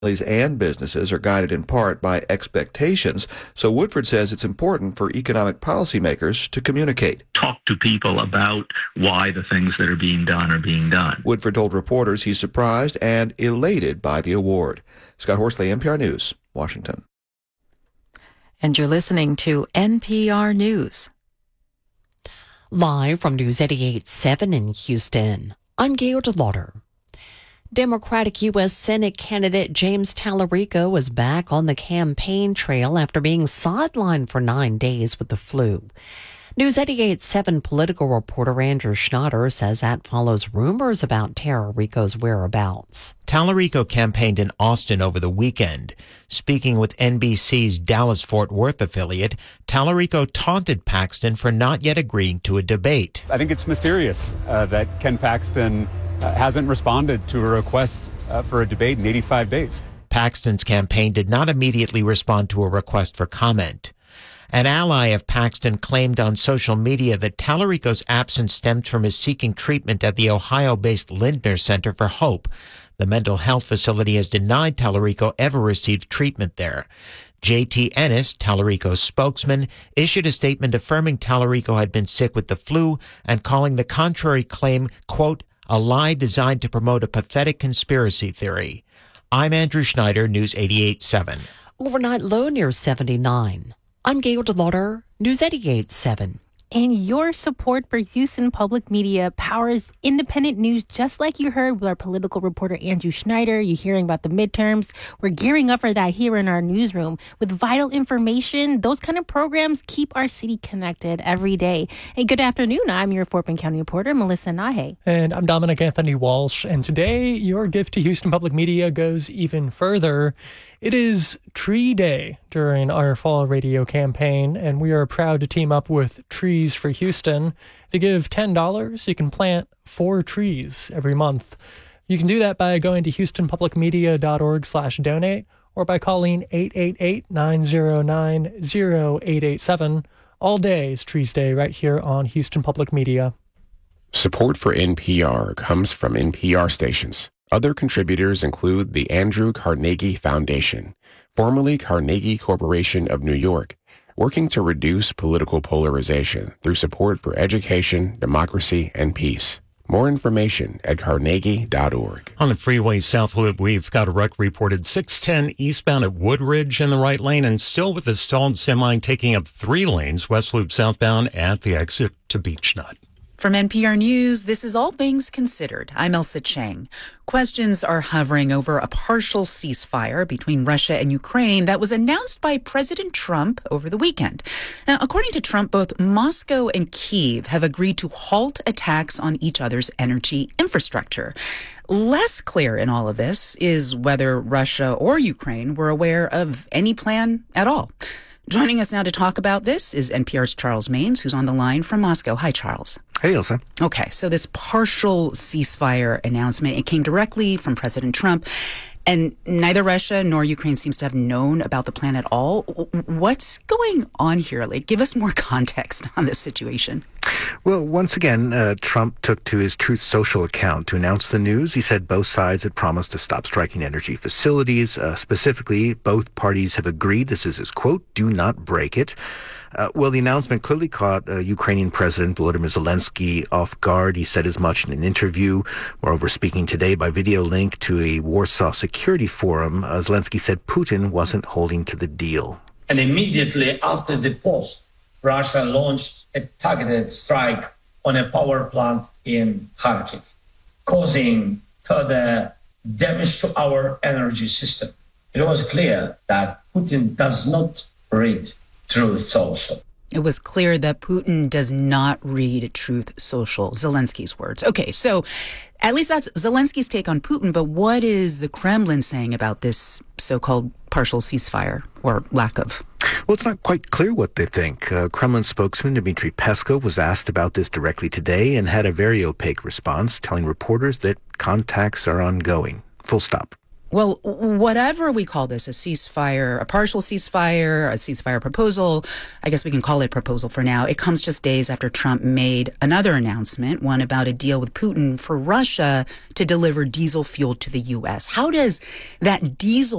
and businesses are guided in part by expectations. So Woodford says it's important for economic policymakers to communicate. Talk to people about why the things that are being done. Woodford told reporters he's surprised and elated by the award. Scott Horsley, NPR News, Washington. And you're listening to NPR News. Live from News 88.7 in Houston, I'm Gail DeLauder. Democratic U.S. Senate candidate James Tallarico is back on the campaign trail after being sidelined for 9 days with the flu. News 88.7 political reporter Andrew Schneider says that follows rumors about Tallarico's whereabouts. Tallarico campaigned in Austin over the weekend. Speaking with NBC's Dallas-Fort Worth affiliate, Tallarico taunted Paxton for not yet agreeing to a debate. I think it's mysterious that Ken Paxton hasn't responded to a request for a debate in 85 days. Paxton's campaign did not immediately respond to a request for comment. An ally of Paxton claimed on social media that Tallarico's absence stemmed from his seeking treatment at the Ohio-based Lindner Center for Hope. The mental health facility has denied Tallarico ever received treatment there. J.T. Ennis, Tallarico's spokesman, issued a statement affirming Tallarico had been sick with the flu and calling the contrary claim, quote, a lie designed to promote a pathetic conspiracy theory. I'm Andrew Schneider, News 88.7. Overnight low near 79. I'm Gail DeLauder, News 88.7. And your support for Houston Public Media powers independent news, just like you heard with our political reporter Andrew Schneider. You're hearing about the midterms. We're gearing up for that here in our newsroom with vital information. Those kind of programs keep our city connected every day. Hey, good afternoon. I'm your Fort Bend County reporter, Melissa Nahe. And I'm Dominic Anthony Walsh. And today, your gift to Houston Public Media goes even further. It is Tree Day during our fall radio campaign, and we are proud to team up with Trees for Houston. If you give $10, you can plant 4 trees every month. You can do that by going to houstonpublicmedia.org/donate or by calling 888-909-0887. All day is Trees Day right here on Houston Public Media. Support for NPR comes from NPR stations. Other contributors include the Andrew Carnegie Foundation, formerly Carnegie Corporation of New York, working to reduce political polarization through support for education, democracy, and peace. More information at carnegie.org. On the freeway South Loop, we've got a wreck reported 610 eastbound at Woodridge in the right lane and still with a stalled semi taking up 3 lanes, West Loop southbound at the exit to Beechnut. From NPR News, this is All Things Considered. I'm Elsa Chang. Questions are hovering over a partial ceasefire between Russia and Ukraine that was announced by President Trump over the weekend. Now, according to Trump, both Moscow and Kyiv have agreed to halt attacks on each other's energy infrastructure. Less clear in all of this is whether Russia or Ukraine were aware of any plan at all. Joining us now to talk about this is NPR's Charles Maynes, who's on the line from Moscow. Hi, Charles. Hey, Elsa. Okay, so this partial ceasefire announcement, it came directly from President Trump, and neither Russia nor Ukraine seems to have known about the plan at all. What's going on here? Like, give us more context on this situation. Well, once again, Trump took to his Truth Social account to announce the news. He said both sides had promised to stop striking energy facilities. Specifically, both parties have agreed, this is his quote, do not break it. Well, the announcement clearly caught Ukrainian President Volodymyr Zelensky off guard. He said as much in an interview. Moreover, speaking today by video link to a Warsaw Security Forum, Zelensky said Putin wasn't holding to the deal. And immediately after the post, Russia launched a targeted strike on a power plant in Kharkiv, causing further damage to our energy system. It was clear that Putin does not read Truth Social. It was clear that Putin does not read Truth Social, Zelensky's words. Okay, so at least that's Zelensky's take on Putin, but what is the Kremlin saying about this so-called partial ceasefire, or lack of? Well, it's not quite clear what they think. Kremlin spokesman Dmitry Peskov was asked about this directly today and had a very opaque response, telling reporters that contacts are ongoing. Full stop. Well, whatever we call this, a ceasefire, a partial ceasefire, a ceasefire proposal, I guess we can call it a proposal for now. It comes just days after Trump made another announcement, one about a deal with Putin for Russia to deliver diesel fuel to the U.S. How does that diesel